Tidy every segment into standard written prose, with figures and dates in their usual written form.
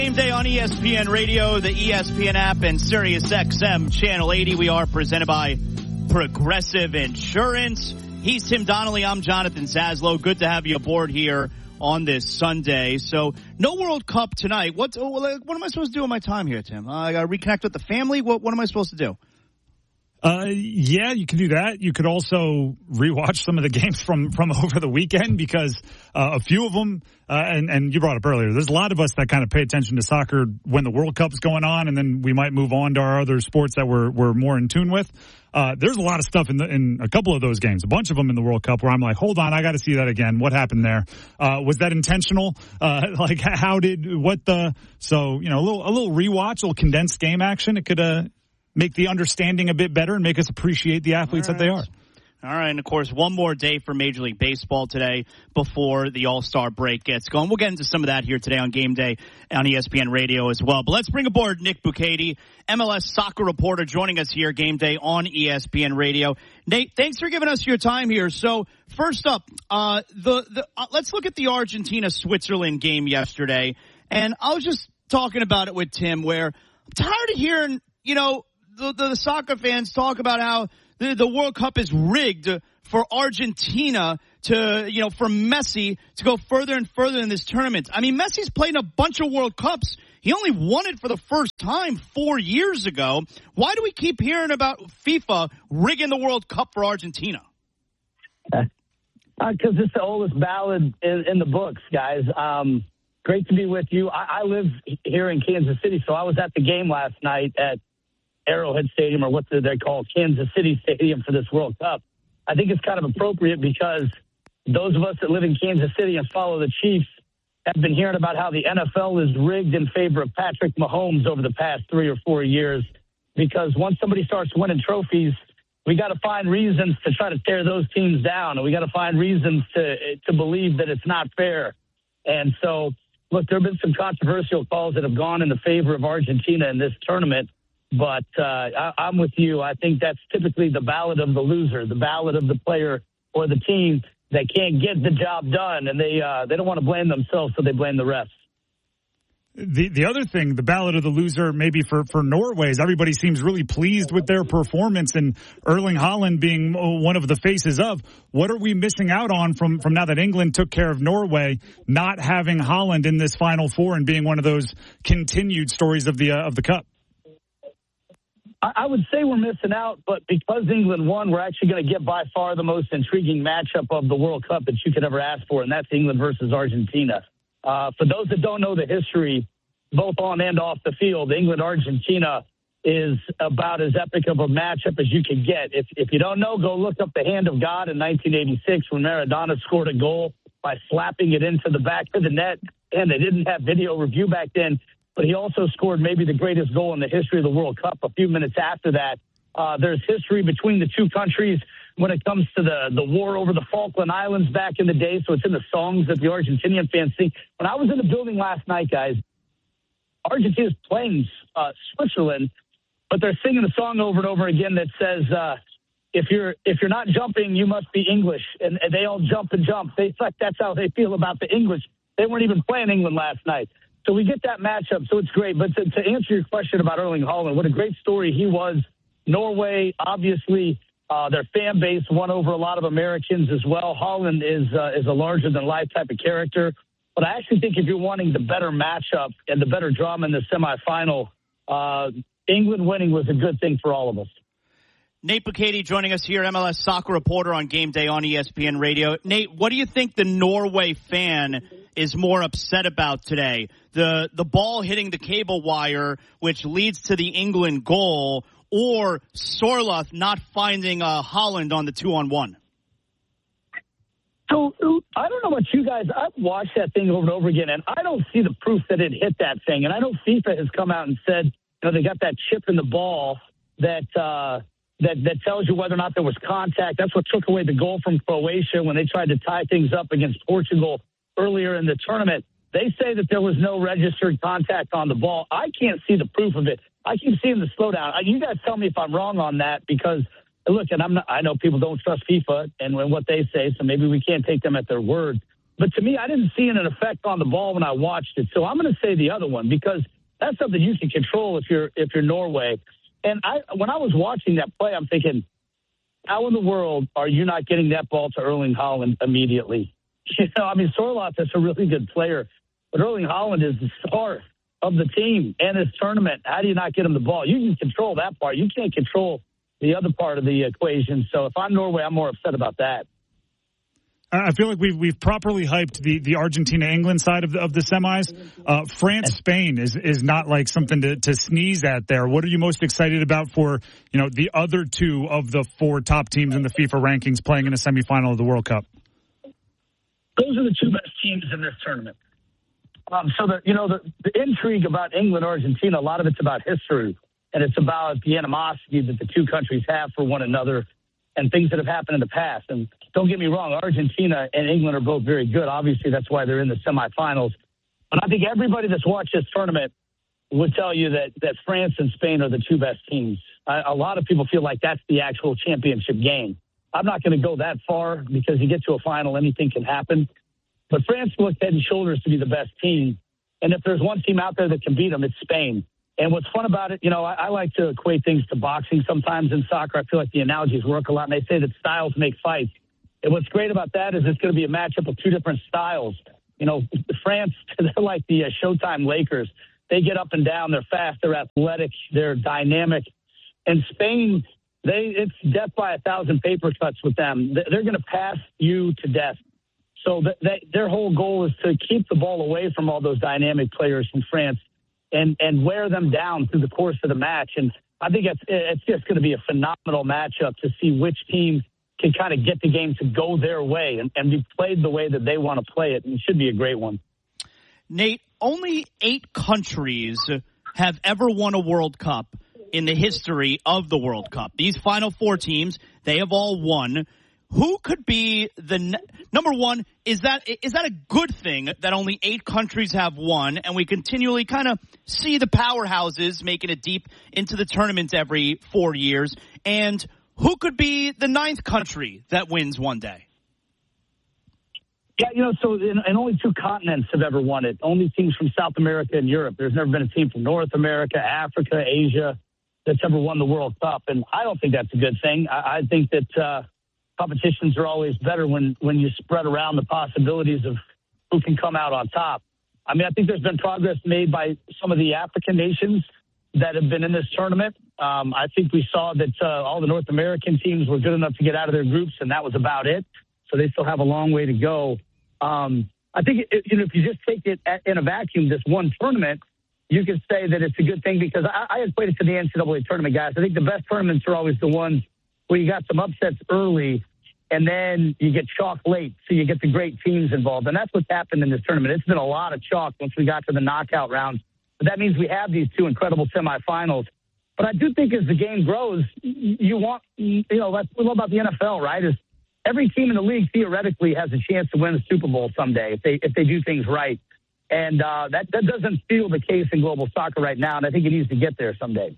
Game day on ESPN Radio, the ESPN app, and SiriusXM Channel 80. We are presented by Progressive Insurance. He's Tim Donnelly. I'm Jonathan Zaslow. Good to have you aboard here on this Sunday. So, no World Cup tonight. What am I supposed to do in my time here, Tim? I got to reconnect with the family? What am I supposed to do? Yeah, you can do that. You could also rewatch some of the games from over the weekend because a few of them, and you brought up earlier, there's a lot of us that kind of pay attention to soccer when the World Cup's going on, and then we might move on to our other sports that we're more in tune with. There's a lot of stuff in a couple of those games, a bunch of them in the World Cup where I'm like, hold on, I got to see that again. What happened there? Was that intentional? So, a little rewatch, a little condensed game action. It could, make the understanding a bit better and make us appreciate the athletes that they are. All right, and of course, one more day for Major League Baseball today before the All-Star break gets going. We'll get into some of that here today on Game Day on ESPN Radio as well. But let's bring aboard Nick Bukaty, MLS soccer reporter, joining us here Game Day on ESPN Radio. Nate, thanks for giving us your time here. So, first up, let's look at the Argentina-Switzerland game yesterday. And I was just talking about it with Tim, where I'm tired of hearing, the soccer fans talk about how the World Cup is rigged for Argentina for Messi to go further and further in this tournament. I mean, Messi's played in a bunch of World Cups. He only won it for the first time 4 years ago. Why do we keep hearing about FIFA rigging the World Cup for Argentina? Because it's the oldest ballad in the books, guys. Great to be with you. I live here in Kansas City, so I was at the game last night at Arrowhead Stadium, or what they call Kansas City Stadium for this World Cup. I think it's kind of appropriate because those of us that live in Kansas City and follow the Chiefs have been hearing about how the NFL is rigged in favor of Patrick Mahomes over the past 3 or 4 years, because once somebody starts winning trophies, we got to find reasons to try to tear those teams down, and we got to find reasons to believe that it's not fair. And so, look, there have been some controversial calls that have gone in the favor of Argentina in this tournament. But I'm with you. I think that's typically the ballad of the loser, the ballad of the player or the team that can't get the job done, and they don't want to blame themselves, so they blame the refs. The other thing, the ballad of the loser, maybe for Norway, is everybody seems really pleased with their performance, and Erling Haaland being one of the faces of. What are we missing out on from now that England took care of Norway, not having Haaland in this Final Four and being one of those continued stories of the Cup? I would say we're missing out, but because England won, we're actually going to get by far the most intriguing matchup of the World Cup that you could ever ask for, and that's England versus Argentina. For those that don't know the history, both on and off the field, England-Argentina is about as epic of a matchup as you can get. If you don't know, go look up the Hand of God in 1986 when Maradona scored a goal by slapping it into the back of the net, and they didn't have video review back then. But he also scored maybe the greatest goal in the history of the World Cup a few minutes after that. There's history between the two countries when it comes to the war over the Falkland Islands back in the day, so it's in the songs that the Argentinian fans sing. When I was in the building last night, guys, Argentina's playing Switzerland, but they're singing the song over and over again that says, if you're not jumping, you must be English. And they all jump and jump. That's how they feel about the English. They weren't even playing England last night. So we get that matchup, so it's great. But to answer your question about Erling Haaland, what a great story he was. Norway, obviously, their fan base won over a lot of Americans as well. Haaland is a larger-than-life type of character. But I actually think if you're wanting the better matchup and the better drama in the semifinal, England winning was a good thing for all of us. Nate Bukaty joining us here, MLS soccer reporter on Game Day on ESPN Radio. Nate, what do you think the Norway fan is more upset about today? The ball hitting the cable wire, which leads to the England goal, or Sorloth not finding Haaland on the 2-on-1? So I don't know about you guys. I've watched that thing over and over again, and I don't see the proof that it hit that thing. And I know FIFA has come out and said, they got that chip in the ball that tells you whether or not there was contact. That's what took away the goal from Croatia when they tried to tie things up against Portugal earlier in the tournament. They say that there was no registered contact on the ball. I can't see the proof of it. I keep seeing the slowdown. You guys tell me if I'm wrong on that, because look, and I know people don't trust FIFA and what they say, so maybe we can't take them at their word. But to me, I didn't see an effect on the ball when I watched it. So I'm going to say the other one because that's something you can control if you're Norway. And when I was watching that play, I'm thinking, how in the world are you not getting that ball to Erling Haaland immediately? I mean, Sorloth is a really good player, but Erling Haaland is the star of the team and his tournament. How do you not get him the ball? You can control that part. You can't control the other part of the equation. So if I'm Norway, I'm more upset about that. I feel like we've properly hyped the Argentina-England side of the semis. France-Spain is not like something to sneeze at there. What are you most excited about for, the other two of the four top teams in the FIFA rankings playing in a semifinal of the World Cup? Those are the two best teams in this tournament. So the intrigue about England-Argentina, a lot of it's about history, and it's about the animosity that the two countries have for one another and things that have happened in the past. And don't get me wrong, Argentina and England are both very good. Obviously, that's why they're in the semifinals. But I think everybody that's watched this tournament would tell you that France and Spain are the two best teams. A lot of people feel like that's the actual championship game. I'm not going to go that far because you get to a final, anything can happen. But France looks head and shoulders to be the best team. And if there's one team out there that can beat them, it's Spain. And what's fun about it, I like to equate things to boxing sometimes in soccer. I feel like the analogies work a lot, and they say that styles make fights. And what's great about that is it's going to be a matchup of two different styles. France, they're like the Showtime Lakers. They get up and down. They're fast. They're athletic. They're dynamic. And Spain, it's death by 1,000 paper cuts with them. They're going to pass you to death. So their whole goal is to keep the ball away from all those dynamic players from France and wear them down through the course of the match. And I think it's just going to be a phenomenal matchup to see which team can kind of get the game to go their way and be played the way that they want to play it. And it should be a great one. Nate, only 8 countries have ever won a World Cup in the history of the World Cup. These final 4 teams, they have all won. Who could be number one? Is that a good thing that only 8 countries have won, and we continually kind of see the powerhouses making it deep into the tournaments every 4 years? And who could be the 9th country that wins one day? Yeah, so and only 2 continents have ever won it. Only teams from South America and Europe. There's never been a team from North America, Africa, Asia that's ever won the World Cup, and I don't think that's a good thing. I think that competitions are always better when you spread around the possibilities of who can come out on top. I mean, I think there's been progress made by some of the African nations that have been in this tournament. I think we saw that all the North American teams were good enough to get out of their groups, and that was about it. So they still have a long way to go. I think if you just take it in a vacuum, this one tournament, you could say that it's a good thing because I equate it to the NCAA tournament, guys. I think the best tournaments are always the ones where you got some upsets early and then you get chalk late, so you get the great teams involved. And that's what's happened in this tournament. It's been a lot of chalk once we got to the knockout rounds. But that means we have these 2 incredible semifinals. But I do think as the game grows, you want, that's what we love about the NFL, right, is every team in the league theoretically has a chance to win the Super Bowl someday if they do things right. And that doesn't feel the case in global soccer right now, and I think it needs to get there someday.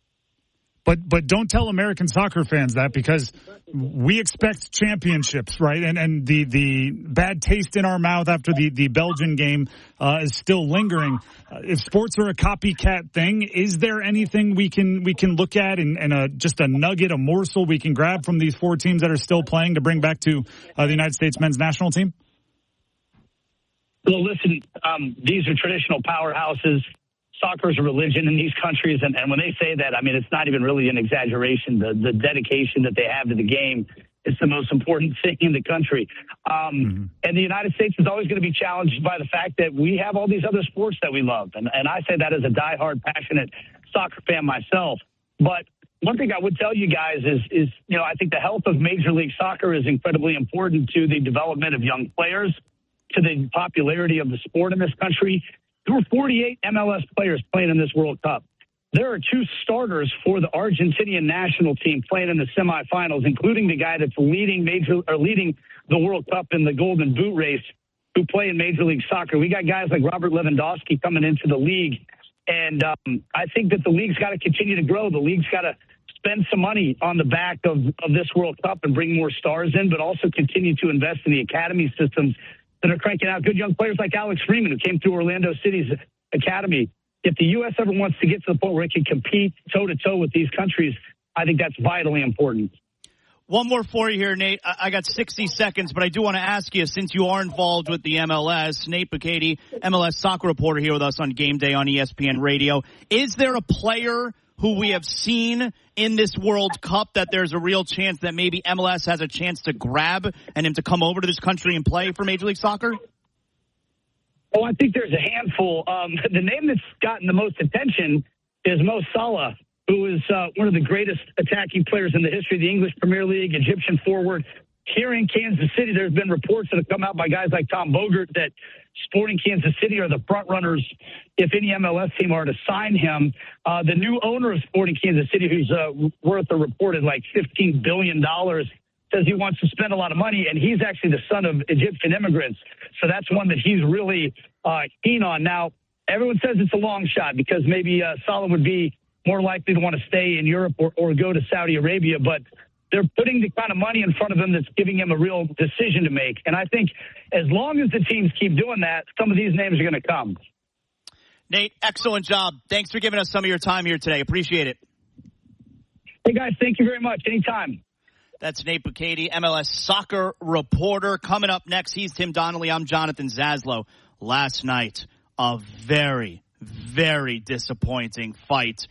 But don't tell American soccer fans that because we expect championships, right? And the bad taste in our mouth after the Belgian game is still lingering. If sports are a copycat thing, is there anything we can look at and just a nugget, a morsel we can grab from these 4 teams that are still playing to bring back to the United States men's national team? Well, listen, these are traditional powerhouses. Soccer is a religion in these countries, and when they say that, I mean, it's not even really an exaggeration. The dedication that they have to the game is the most important thing in the country. And the United States is always going to be challenged by the fact that we have all these other sports that we love. And I say that as a diehard, passionate soccer fan myself. But one thing I would tell you guys is I think the health of Major League Soccer is incredibly important to the development of young players, to the popularity of the sport in this country. There were 48 MLS players playing in this World Cup. There are 2 starters for the Argentinian national team playing in the semifinals, including the guy that's leading the World Cup in the Golden Boot race, who play in Major League Soccer. We got guys like Robert Lewandowski coming into the league, and I think that the league's got to continue to grow. The league's got to spend some money on the back of this World Cup and bring more stars in, but also continue to invest in the academy systems that are cranking out good young players like Alex Freeman, who came through Orlando City's academy. If the U.S. ever wants to get to the point where it can compete toe-to-toe with these countries, I think that's vitally important. One more for you here, Nate. I got 60 seconds, but I do want to ask you, since you are involved with the MLS, Nate Bukaty, MLS soccer reporter here with us on Game Day on ESPN Radio. Is there a player who we have seen in this World Cup that there's a real chance that maybe MLS has a chance to grab and him to come over to this country and play for Major League Soccer? Oh, I think there's a handful. The name that's gotten the most attention is Mo Salah, who is one of the greatest attacking players in the history of the English Premier League, Egyptian forward. Here in Kansas City, there's been reports that have come out by guys like Tom Bogert that Sporting Kansas City are the front runners if any MLS team are to sign him. The new owner of Sporting Kansas City, who's worth a reported like $15 billion, says he wants to spend a lot of money, and he's actually the son of Egyptian immigrants. So that's one that he's really keen on. Now, everyone says it's a long shot because maybe Salah would be more likely to want to stay in Europe or go to Saudi Arabia, but they're putting the kind of money in front of him that's giving him a real decision to make. And I think as long as the teams keep doing that, some of these names are going to come. Nate, excellent job. Thanks for giving us some of your time here today. Appreciate it. Hey, guys, thank you very much. Anytime. That's Nate Bukaty, MLS soccer reporter. Coming up next, he's Tim Donnelly. I'm Jonathan Zaslow. Last night, a very, very disappointing fight